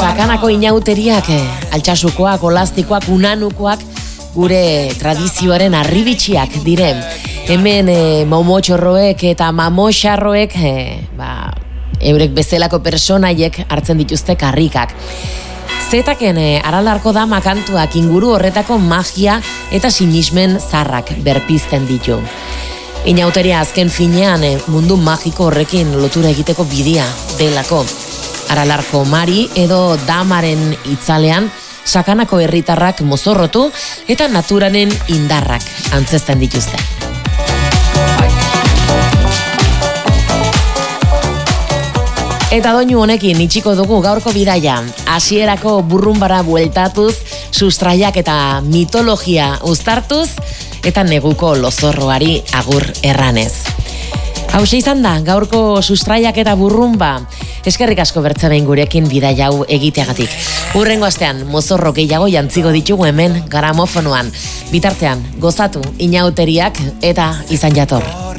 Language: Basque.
Sakanako inauteriak, altxasukoak, olastikoak, unanukoak, gure tradizioaren arribitxiak dire. Hemen momotxorroek eta mamoxarroek, eurek bezalako personaiek hartzen dituzte karrikak. Zetaken Aralarko Dama kantuak inguru horretako magia eta sinismen zarrak berpizten ditu. Inauteria azken finean mundu magiko horrekin lotura egiteko bidea delako. Aralarko Mari edo Damaren itzalean Sakanako herritarrak mozorrotu eta naturaren indarrak antzesten dituzte. Eta doinu honekin itxiko dugu gaurko bidaia. Hasierako burrunbara bueltatuz, sustraiak eta mitologia uztartuz, eta neguko lozorroari agur erranez. Hauxe izan da, gaurko sustraiak eta burrunba. Eskerrik asko bertzabein gurekin bidaia hau egiteagatik. Hurrengo astean, mozorro gehiago jantziko ditugu hemen gramofonoan. Bitartean, gozatu inauteriak eta izan jator.